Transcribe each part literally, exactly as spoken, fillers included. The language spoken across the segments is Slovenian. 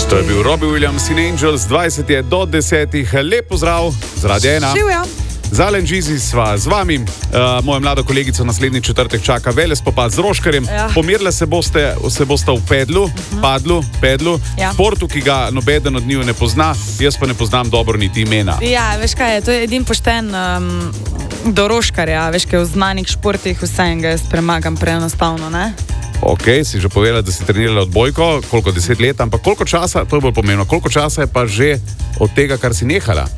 To je bil Robbie Williams in Angels, dvajset je do desetih. Lep pozdrav z Radia ena. Živjo. Zalen Džizi sva z vami. Uh, mojo mlado kolegico naslednji četrtek čaka velespopad z Roškarjem. Ja. Pomirila se boste, se boste v pedlu, uh-huh. padlu, pedlu, ja. športu, ki ga nobeden od njiju ne pozna, jaz pa ne poznam dobro niti imena. Ja, veš kaj je, to je edin pošten um, do Roškarja, veš kaj, v znanih športih vsem ga jaz premagam preenostavno, ne? Ok, si že povedala, da si trenirala odbojko, koliko deset let, ampak koliko časa, to je bolj pomembno, koliko časa je pa že od tega, kar si nehala?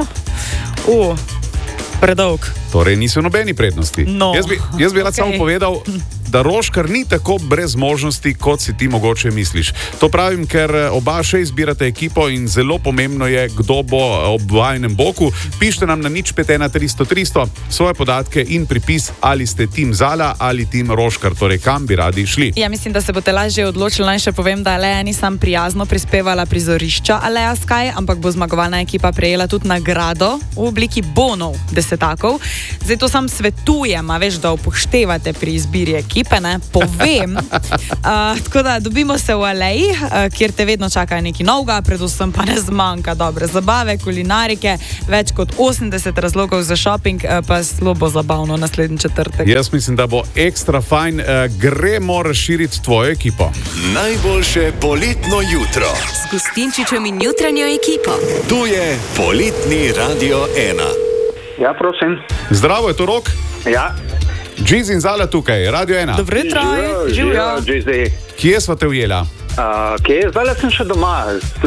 Uh, predolg. Torej nisi v nobeni prednosti. No. Jaz bi, jaz bi rad Okay. samo povedal, da Roškar ni tako brez možnosti, kot si ti mogoče misliš. To pravim, ker oba še izbirate ekipo in zelo pomembno je, kdo bo ob vajinem boku. Pišite nam na nič pet ena tristo tristo svoje podatke in pripis, ali ste tim Zala ali tim Roškar, torej kam bi radi šli. Ja, mislim, da se boste lažje odločili. Naj še povem, da Aleja nisem prijazno prispevala prizorišča Aleja Sky, ampak bo zmagovalna ekipa prejela tudi nagrado v obliki bonov desetakov. Zdaj to sam svetujem, a veš, da upoštevate pri izbiri ekipe, ne, povem. Uh, tako da dobimo se v Aleji, uh, kjer te vedno čaka nekaj novega, predvsem pa ne zmanjka dobre zabave, kulinarike, več kot osemdeset razlogov za šoping, uh, pa zelo bo zabavno naslednji četrtek. Jaz mislim, da bo ekstra fajn. Uh, gremo razširiti tvojo ekipo. Najboljše poletno jutro. S Gustinčičem in jutranjo ekipo. Tu je poletni Radio ena. Ja, prosim. Zdravo, je to Rok? Ja. Džiz in Zala tukaj, Radio ena. Dobro jutro, živjo. Živi. Kje sva te ujela? Uh, kje? Zdaj sem še doma.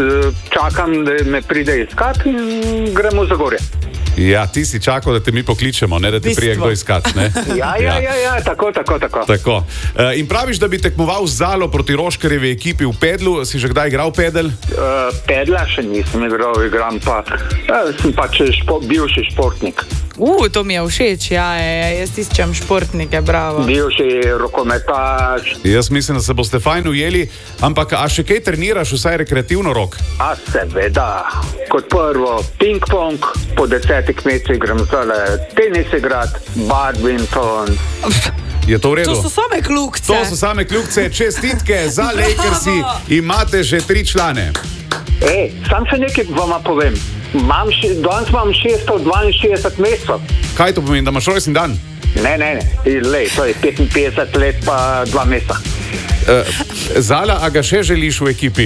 Čakam, da me pride iskat in gremo za gore. Ja, ti si čakal, da te mi pokličemo, ne da ti prije kdo iskat, ne? Ja, ja, ja, ja, tako, tako, tako. Tako. Uh, in praviš, da bi tekmoval z Zalo proti Roškarjevi ekipi v pedlu. Si že kdaj igral pedel? Uh, pedla še nisem igral, igram pa. Uh, sem pač špo, bivši športnik. Uh, to mi je všeč, ja, jaz iščem športnike, bravo. Bivši rokometaš. Jaz mislim, da se boste fajn ujeli, ampak a še kaj treniraš, vsaj rekreativno, Rok? A seveda. Kot prvo ping-pong, po desetih mesecih grem zdaj tenis igrat, badminton. Je to v redu? To so same kljukce. To so same kljukce, čestitke za Lakersi, imate že tri člane. Ej, sam še nekaj vama povem. Mam še, danes imam šeststo dvainšestdeset mesecev. Kaj to pomeni, da imaš rojstni dan? Ne, ne, ne. Lej, to je petinpetdeset let pa dva meseca. Uh, Zala, a ga še želiš v ekipi?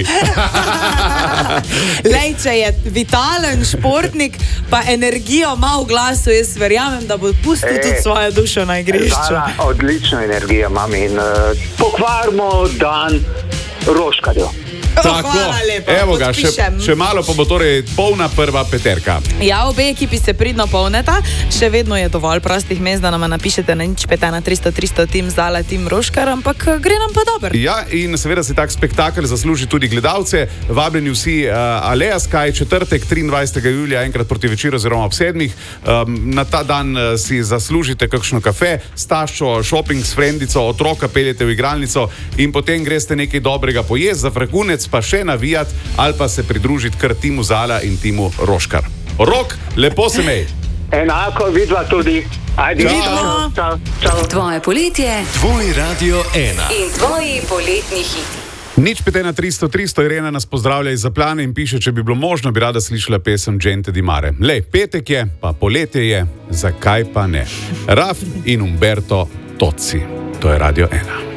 Lej, če je vitalen športnik, pa energijo ima v glasu, jaz verjamem, da bo pustil Ej, tudi svojo dušo na igrišču. Zala, odlično energijo imam in uh, pokvarimo dan Roškarju. Tako, hvala lepa, evo ga, še, podpišem. še malo pa bo torej polna prva peterka. Ja, obe ekipi se pridno polneta, še vedno je dovolj prostih mest, da nam napišete na nič pet ena tristo tristo tim Zala, tim Roškar, ampak gre nam pa dober. Ja, in seveda si tak spektakel zasluži tudi gledalce. Vabljeni vsi uh, Aleja Sky, četrtek triindvajsetega julija, enkrat proti večeru oziroma ob sedmih. Um, na ta dan uh, si zaslužite kakšno kafe, s taščo, šoping s frendico, otroka peljete v igralnico in potem greste nekaj dobrega pojesti, za vrhunec pa še navijati ali pa se pridružiti kar timu Zala in timu Roškar. Rok, lepo se mej. Enako vidva tudi. Ajde, Vidimo. čau, čau. Tvoje poletje Tvoj Radio ena. in tvoji poletni hiti. Nič pet ena tristo tristo, Irena nas pozdravlja iz Zaplane in piše, če bi bilo možno, bi rada slišala pesem Gente di Mare. Lej, petek je, pa poletje je, zakaj pa ne? Raf in Umberto Tozzi. To je Radio ena.